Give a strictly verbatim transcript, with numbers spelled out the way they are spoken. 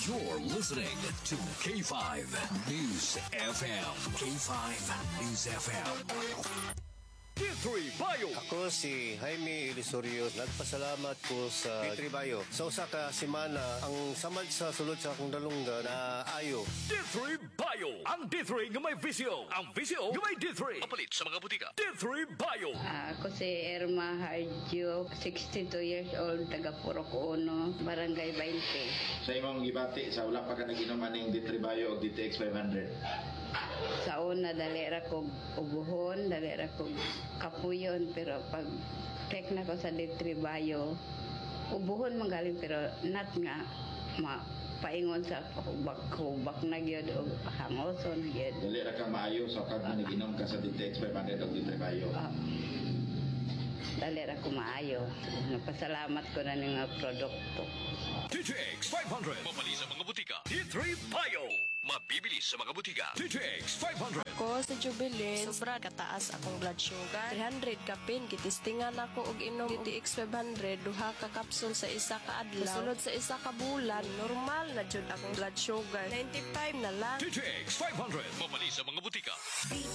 You're listening to K five News F M. K five News F M. D three Bio. Ako si Jaime Ilisorio. Nagpasalamat ko sa D three Bio. Sa usa ka semana, ang samad sa sulod sa akong dalungga na ayo. D three Bio. Ang D three nga may visyo. Ang visyo nga may D three. Mapalit sa mga butika. D three Bio. Uh, ako si Irma Harjo, sixty-two years old, taga Purok Uno, Barangay twenty. Sa imong gibati, sa wala pa ka nag-inuman ng D three Bio o D T X five hundred? Sa una, dali ra kog ubuhon, dali ra kog kapuyon, pero pag check na ko sa D three Bio, ubuhon magaling, pero not nga ma paingon sa hubak-hubak na gyud o hangoson na gyud. Dali ra ka maayo sa kag nag-inom ka sa D T X five hundred o D three Bio. Uh, dali ra ko maayo. Napasalamat ko na ng mga produkto. D T X five hundred. Mapali sa mga butika. D three Bio. Mabibili sa mga butika. D T X five hundred. Ako sa Jubilin, sobra kataas akong blood sugar. three hundred kapin, kitistingan ako og inom D T X five hundred, duha ka kapsul sa isa ka adlaw. Sulod sa isa ka bulan, normal na jud akong blood sugar. ninety-five na lang. D T X five hundred. Mapali sa mga butika. D T